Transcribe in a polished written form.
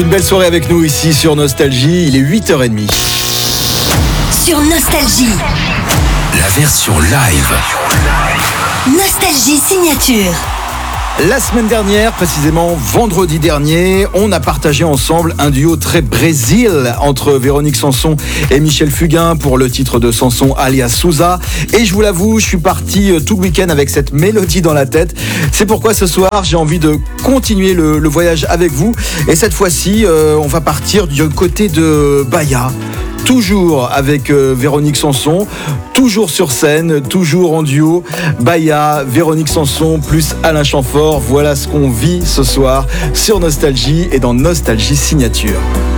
une belle soirée avec nous ici sur Nostalgie. Il est 8h30. Sur Nostalgie. La version live. Nostalgie signature. La semaine dernière, précisément vendredi dernier, on a partagé ensemble un duo très Brésil entre Véronique Sanson et Michel Fugain pour le titre de Sanson alias Sousa. Et je vous l'avoue, je suis parti tout le week-end avec cette mélodie dans la tête. C'est pourquoi ce soir, j'ai envie de continuer le voyage avec vous. Et cette fois-ci, on va partir du côté de Bahia. Toujours avec Véronique Sanson, toujours sur scène, toujours en duo. Bahia, Véronique Sanson plus Alain Chamfort. Voilà ce qu'on vit ce soir sur Nostalgie et dans Nostalgie Signature.